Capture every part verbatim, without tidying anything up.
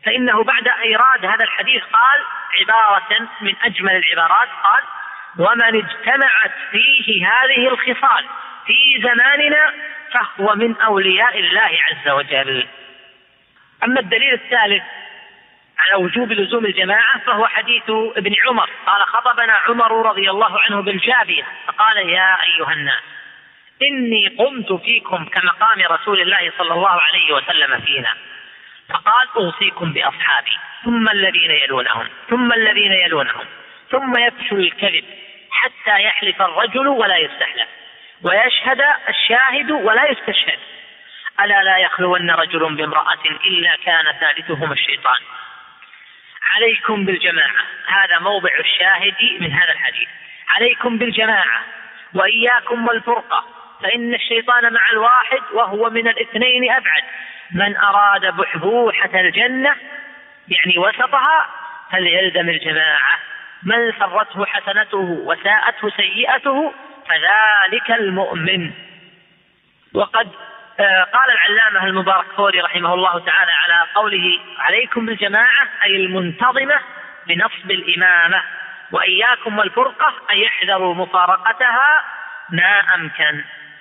فإنه بعد إيراد هذا الحديث قال عبارة من أجمل العبارات، قال: ومن اجتمعت فيه هذه الخصال في زماننا فهو من أولياء الله عز وجل. أما الدليل الثالث على وجوب لزوم الجماعة فهو حديث ابن عمر قال: خطبنا عمر رضي الله عنه بالجابية فقال: يا أيها الناس إني قمت فيكم كمقام رسول الله صلى الله عليه وسلم فينا، فقال: أوصيكم بأصحابي ثم الذين يلونهم ثم الذين يلونهم ثم يفشو الكذب حتى يحلف الرجل ولا يستحلف ويشهد الشاهد ولا يستشهد، ألا لا يخلون رجل بامرأة إلا كان ثالثهما الشيطان. عليكم بالجماعة، هذا موضع الشاهد من هذا الحديث، عليكم بالجماعة وإياكم والفرقة، فإن الشيطان مع الواحد وهو من الاثنين أبعد. من أراد بحبوحة الجنة يعني وسطها فليلزم الجماعة، من سرته حسنته وساءته سيئته فذلك المؤمن. وقد قال العلامة المباركفوري رحمه الله تعالى على قوله عليكم بالجماعة أي المنتظمة بنصب الإمامة، وإياكم والفرقة أي يحذروا مفارقتها ما أمكن.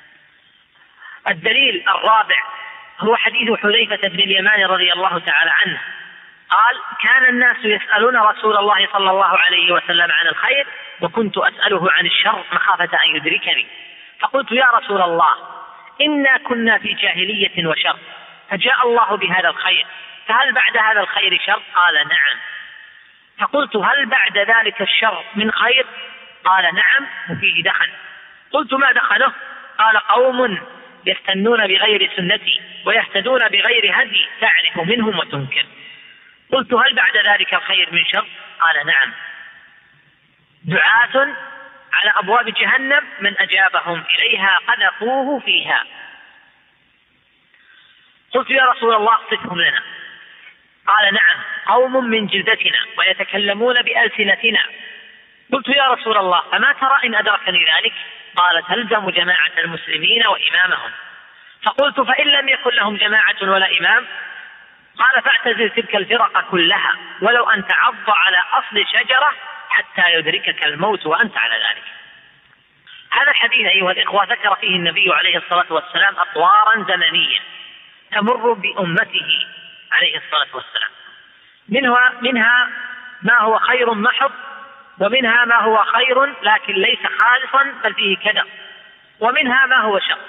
الدليل الرابع هو حديث حذيفة بن اليمان رضي الله تعالى عنه قال: كان الناس يسألون رسول الله صلى الله عليه وسلم عن الخير وكنت أسأله عن الشر مخافة أن يدركني، فقلت: يا رسول الله إنا كنا في جاهلية وشر، فجاء الله بهذا الخير، فهل بعد هذا الخير شر؟ قال: نعم. فقلت: هل بعد ذلك الشر من خير؟ قال: نعم وفيه دخن. قلت: ما دخنه؟ قال: قوم يستنون بغير سنتي ويهتدون بغير هدي تعرف منهم وتنكر. قلت: هل بعد ذلك الخير من شر؟ قال: نعم. دعاة على أبواب جهنم من أجابهم إليها قذفوه فيها. قلت: يا رسول الله صفهم لنا. قال: نعم، قوم من جلدتنا ويتكلمون بألسنتنا. قلت: يا رسول الله فما ترى إن أدركني ذلك؟ قال: تلزم جماعة المسلمين وإمامهم. فقلت: فإن لم يكن لهم جماعة ولا إمام؟ قال: فاعتزل تلك الفرق كلها ولو أن تعض على أصل شجرة حتى يدركك الموت وأنت على ذلك. هذا الحديث أيها الإخوة ذكر فيه النبي عليه الصلاة والسلام أطوارا زمنية تمر بأمته عليه الصلاة والسلام، منها, منها ما هو خير محض، ومنها ما هو خير لكن ليس خالصا بل فيه كدر، ومنها ما هو شر.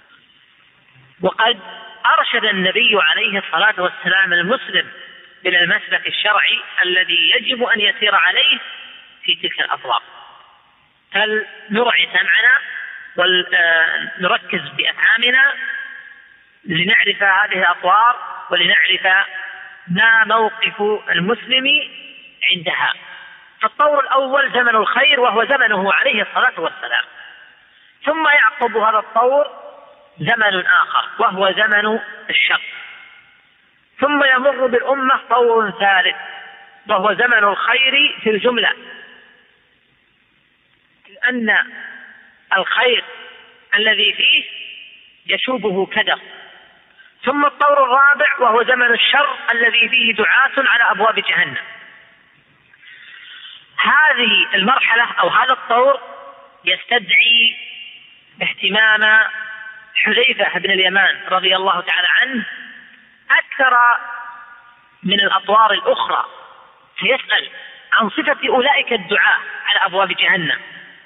وقد أرشد النبي عليه الصلاة والسلام المسلم إلى المسلك الشرعي الذي يجب أن يسير عليه في تلك الأطوار. فلنرعي سمعنا ونركز بأفهامنا لنعرف هذه الأطوار ولنعرف ما موقف المسلم عندها. فالطور الأول زمن الخير وهو زمنه عليه الصلاة والسلام، ثم يعقب هذا الطور زمن آخر وهو زمن الشر، ثم يمر بالأمة طور ثالث وهو زمن الخير في الجملة، لأن الخير الذي فيه يشوبه كدر. ثم الطور الرابع وهو زمن الشر الذي فيه دعاة على أبواب جهنم. هذه المرحلة أو هذا الطور يستدعي اهتمام حذيفة بن اليمان رضي الله تعالى عنه أكثر من الأطوار الأخرى، فيسأل عن صفة أولئك الدعاة على أبواب جهنم.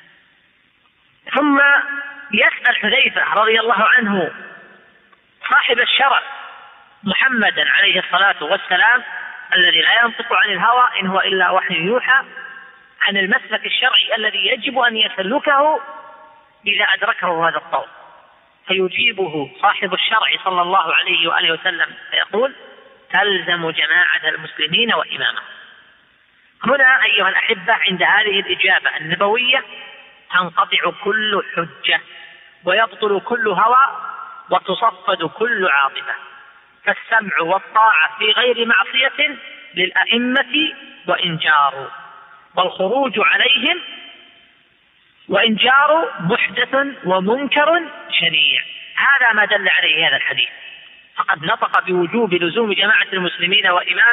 ثم يسأل حذيفة رضي الله عنه صاحب الشرع محمدا عليه الصلاة والسلام الذي لا ينطق عن الهوى إن هو إلا وحي يوحى عن المسلك الشرعي الذي يجب أن يسلكه إذا أدركه هذا الطور، فيجيبه صاحب الشرع صلى الله عليه وآله وسلم فيقول: تلزم جماعة المسلمين وإمامهم. هنا أيها الأحبة عند هذه الإجابة النبوية تنقطع كل حجة ويبطل كل هوى وتصفد كل عاطفة، فالسمع والطاعة في غير معصية للأئمة وإن جاروا، والخروج عليهم وإن جاروا محدث ومنكر شنيع. هذا ما دل عليه هذا الحديث، فقد نطق بوجوب لزوم جماعة المسلمين وإمامهم